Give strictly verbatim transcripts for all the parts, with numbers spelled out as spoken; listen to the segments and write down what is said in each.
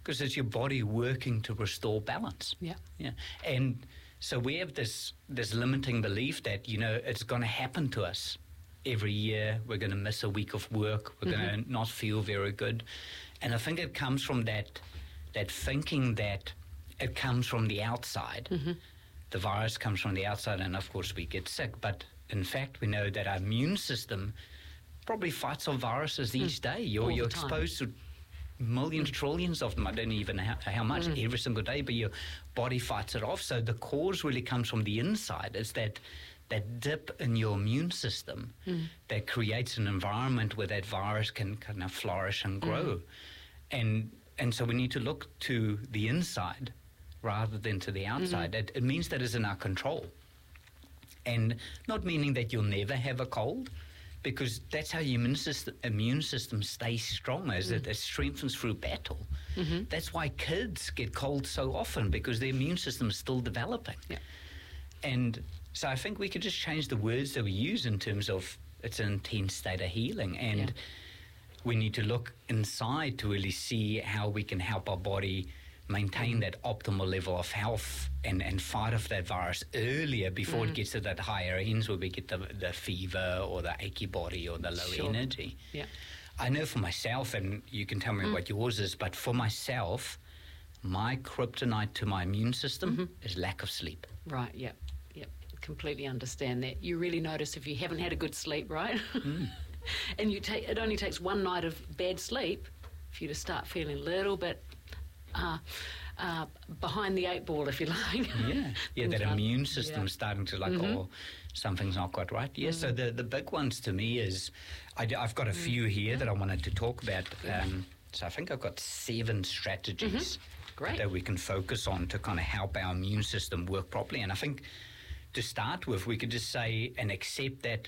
because it's your body working to restore balance. Yeah. Yeah. And so we have this this limiting belief that, you know, it's going to happen to us every year. We're going to miss a week of work. We're mm-hmm. going to not feel very good. And I think it comes from that that thinking that it comes from the outside. Mm-hmm. The virus comes from the outside, and of course we get sick. But in fact, we know that our immune system probably fights off viruses mm. each day. You're, you're exposed to millions, mm. trillions of them. I don't even know how, how much mm. every single day, but your body fights it off. So the cause really comes from the inside. It's that that dip in your immune system mm. that creates an environment where that virus can kind of flourish and grow. Mm. And and so we need to look to the inside rather than to the outside. Mm-hmm. It, it means that it's in our control. And not meaning that you'll never have a cold, because that's how your immune system, immune system stays strong, as mm. it, it strengthens through battle. Mm-hmm. That's why kids get colds so often, because their immune system is still developing. Yeah. And so I think we could just change the words that we use in terms of it's an intense state of healing. And yeah. we need to look inside to really see how we can help our body maintain that optimal level of health and, and fight off that virus earlier before mm. it gets to that higher ends where we get the, the fever or the achy body or the low sure. energy. Yeah. I know for myself, and you can tell me mm. what yours is, but for myself, my kryptonite to my immune system mm-hmm. is lack of sleep. Right, yep, yep. Completely understand that. You really notice if you haven't had a good sleep, right? Mm. And you take it only takes one night of bad sleep for you to start feeling a little bit Uh, uh, behind the eight ball, if you like. Yeah, yeah, that like, immune system yeah. starting to like, mm-hmm. oh, something's not quite right. Yeah, mm-hmm. so the, the big ones to me is, I, I've got a mm-hmm. few here that I wanted to talk about. Um, so I think I've got seven strategies mm-hmm. Great. that we can focus on to kind of help our immune system work properly. And I think to start with, we could just say and accept that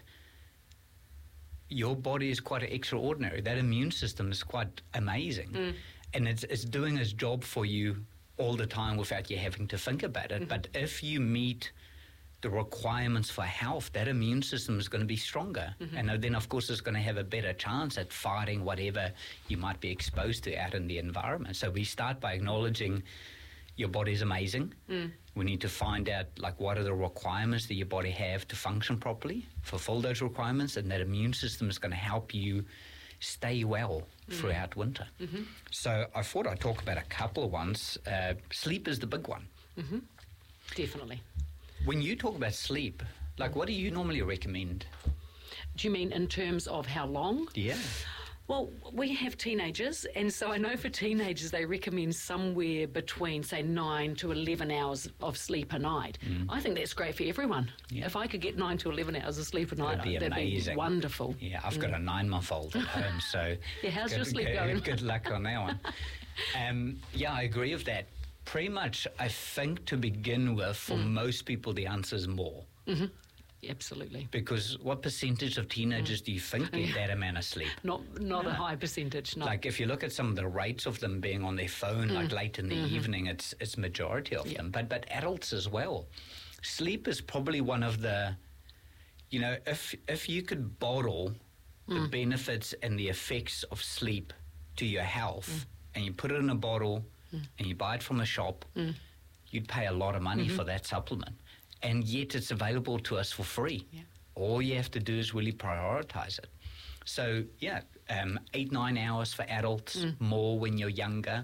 your body is quite extraordinary. That immune system is quite amazing. Mm. And it's, it's doing its job for you all the time without you having to think about it. Mm-hmm. But if you meet the requirements for health, that immune system is going to be stronger. Mm-hmm. And then, of course, it's going to have a better chance at fighting whatever you might be exposed to out in the environment. So we start by acknowledging your body is amazing. Mm. We need to find out, like, what are the requirements that your body have to function properly, fulfill those requirements, and that immune system is going to help you stay well mm. throughout winter. Mm-hmm. So I thought I'd talk about a couple of ones. Uh, sleep is the big one. Mm-hmm. Definitely. When you talk about sleep, like, what do you normally recommend? Do you mean in terms of how long? Yeah. Well, we have teenagers, and so I know for teenagers they recommend somewhere between, say, nine to eleven hours of sleep a night. Mm. I think that's great for everyone. Yeah. If I could get nine to eleven hours of sleep a night, that'd be that'd amazing. Be wonderful. Yeah, I've mm. got a nine-month-old at home, so yeah, how's good, your sleep good, going? Good luck on that one. Um, yeah, I agree with that. Pretty much, I think to begin with, for mm. most people, the answer is more. Mm-hmm. Absolutely. Because what percentage of teenagers mm. do you think get that amount of sleep? Not not no. a high percentage, no. Like, if you look at some of the rates of them being on their phone, mm. like late in the mm-hmm. evening, it's it's majority of yep. them. But but adults as well. Sleep is probably one of the, you know, if if you could bottle mm. the benefits and the effects of sleep to your health mm. and you put it in a bottle mm. and you buy it from a shop, mm. you'd pay a lot of money mm-hmm. for that supplement. And yet it's available to us for free. Yeah. All you have to do is really prioritize it. So, yeah, um, eight, nine hours for adults, mm. more when you're younger.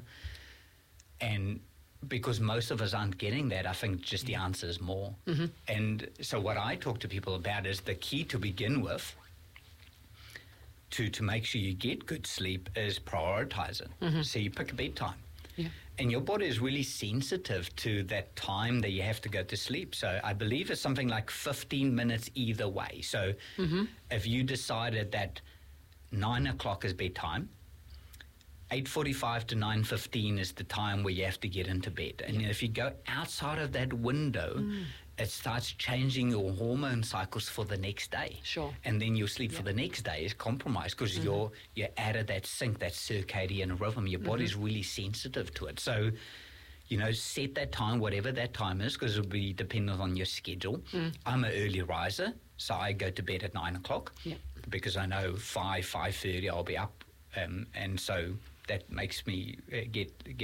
And because most of us aren't getting that, I think just the answer is more. Mm-hmm. And so what I talk to people about is the key to begin with, to, to make sure you get good sleep, is prioritize it. Mm-hmm. So you pick a bedtime. Yeah. And your body is really sensitive to that time that you have to go to sleep. So I believe it's something like fifteen minutes either way. So mm-hmm. if you decided that nine o'clock is bedtime, eight forty-five to nine fifteen is the time where you have to get into bed. And if you go outside of that window, mm. it starts changing your hormone cycles for the next day. Sure. And then your sleep yeah. for the next day is compromised because mm-hmm. you're, you're out of that sync, that circadian rhythm. Your mm-hmm. body's really sensitive to it. So, you know, set that time, whatever that time is, because it'll be dependent on your schedule. Mm. I'm an early riser, so I go to bed at nine o'clock yeah. because I know five, five thirty I'll be up. Um, and so that makes me uh, get, get